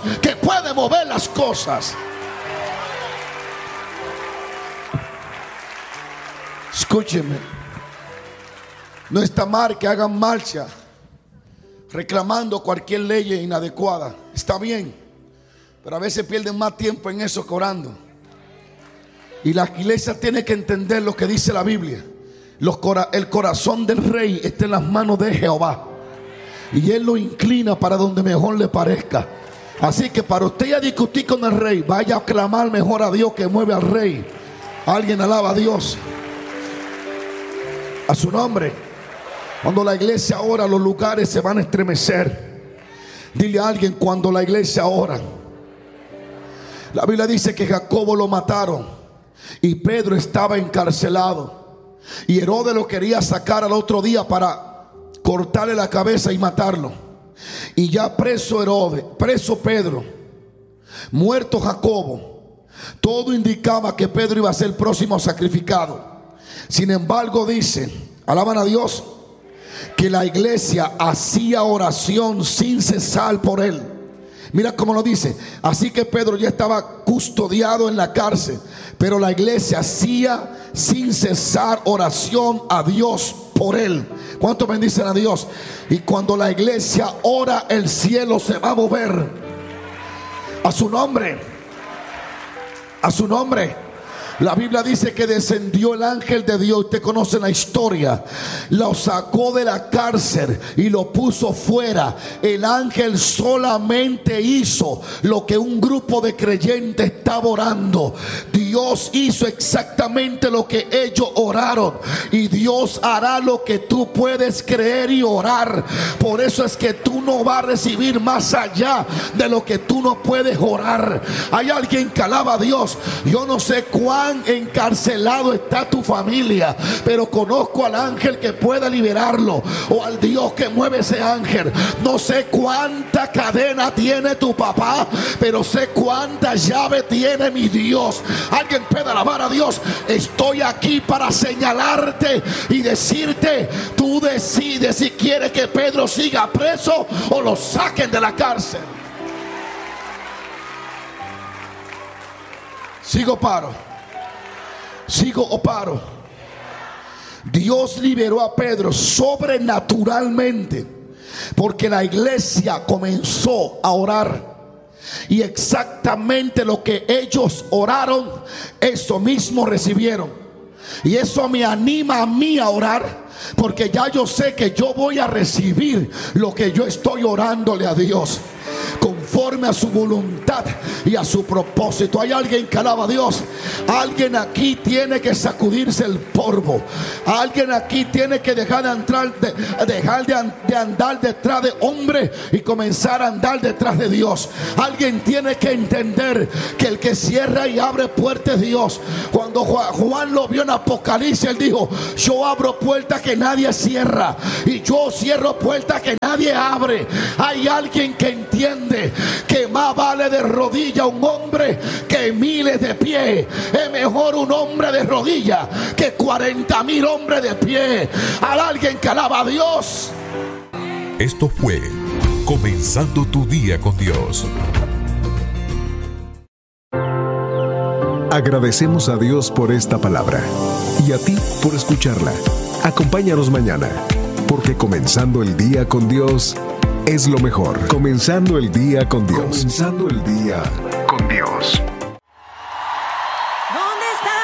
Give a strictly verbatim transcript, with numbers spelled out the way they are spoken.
que puede mover las cosas. Escúcheme, no está mal que hagan marcha reclamando cualquier ley inadecuada. Está bien, pero a veces pierden más tiempo en eso que orando. Y la iglesia tiene que entender lo que dice la Biblia. Los cora- el corazón del rey está en las manos de Jehová, y Él lo inclina para donde mejor le parezca. Así que para usted ya discutir con el rey, vaya a clamar mejor a Dios que mueve al rey. Alguien alaba a Dios, a su nombre. Cuando la iglesia ora, los lugares se van a estremecer. Dile a alguien: cuando la iglesia ora. La Biblia dice que Jacobo lo mataron y Pedro estaba encarcelado, y Herodes lo quería sacar al otro día para cortarle la cabeza y matarlo. Y ya preso Herodes, preso Pedro, muerto Jacobo, todo indicaba que Pedro iba a ser el próximo sacrificado. Sin embargo, dice, alaban a Dios, que la iglesia hacía oración sin cesar por él. Mira cómo lo dice. Así que Pedro ya estaba custodiado en la cárcel, pero la iglesia hacía sin cesar oración a Dios por él. ¿Cuántos bendicen a Dios? Y cuando la iglesia ora, el cielo se va a mover. A su nombre, a su nombre. La Biblia dice que descendió el ángel de Dios. Usted conoce la historia. Lo sacó de la cárcel y lo puso fuera. El ángel solamente hizo lo que un grupo de creyentes estaba orando. Dios hizo exactamente lo que ellos oraron, y Dios hará lo que tú puedes creer y orar. Por eso es que tú no vas a recibir más allá de lo que tú no puedes orar. Hay alguien que alaba a Dios. Yo no sé cuál encarcelado está tu familia, pero conozco al ángel que pueda liberarlo, o al Dios que mueve ese ángel. No sé cuánta cadena tiene tu papá, pero sé cuánta llave tiene mi Dios. Alguien puede alabar a Dios. Estoy aquí para señalarte y decirte: tú decides si quieres que Pedro siga preso o lo saquen de la cárcel. Sigo paro. Sigo o paro. Dios liberó a Pedro sobrenaturalmente, porque la iglesia comenzó a orar. Y exactamente lo que ellos oraron, eso mismo recibieron. Y eso me anima a mí a orar, porque ya yo sé que yo voy a recibir lo que yo estoy orándole a Dios, conforme a su voluntad y a su propósito. Hay alguien que alaba a Dios. Alguien aquí tiene que sacudirse el polvo. Alguien aquí tiene que dejar de entrar, de, dejar de, de andar detrás de hombre y comenzar a andar detrás de Dios. Alguien tiene que entender que el que cierra y abre puertas es Dios. Cuando Juan, Juan lo vio en Apocalipsis, él dijo: yo abro puertas que nadie cierra, y yo cierro puertas que nadie abre. Hay alguien que entiende que más vale de rodilla un hombre que miles de pie. Es mejor un hombre de rodilla que cuarenta mil hombres de pie. Hay alguien que alaba a Dios. Esto fue Comenzando tu Día con Dios. Agradecemos a Dios por esta palabra y a ti por escucharla. Acompáñanos mañana, porque comenzando el día con Dios es lo mejor. Comenzando el día con Dios. Comenzando el día con Dios.